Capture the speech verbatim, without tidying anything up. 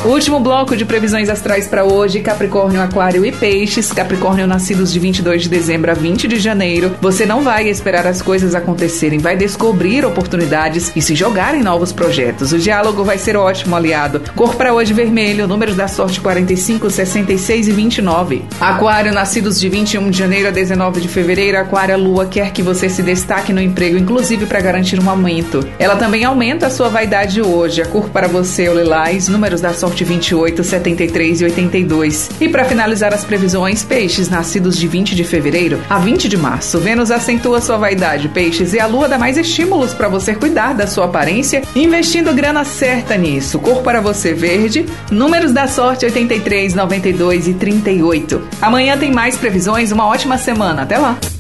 Último bloco de previsões astrais para hoje: Capricórnio, Aquário e Peixes. Capricórnio, nascidos de vinte e dois de dezembro a vinte de janeiro. Você não vai esperar as coisas acontecerem, vai descobrir oportunidades e se jogar em novos projetos. O diálogo vai ser ótimo, aliado. Cor para hoje vermelho, números da sorte quarenta e cinco, sessenta e seis e vinte e nove. Aquário, nascidos de vinte e um de janeiro a dezenove de fevereiro. Aquário, a lua quer que você se destaque no emprego, inclusive para garantir um aumento. Ela também aumenta a sua vaidade hoje. A cor para você é o lilás, números da sorte vinte e oito, setenta e três e oitenta e dois. E para finalizar as previsões, Peixes, nascidos de vinte de fevereiro a vinte de março. Vênus acentua sua vaidade, Peixes, e a lua dá mais estímulos para você cuidar da sua aparência, investindo grana certa nisso. Cor para você verde, números da sorte oitenta e três, noventa e dois e trinta e oito. Amanhã tem mais previsões, uma ótima semana. Até lá!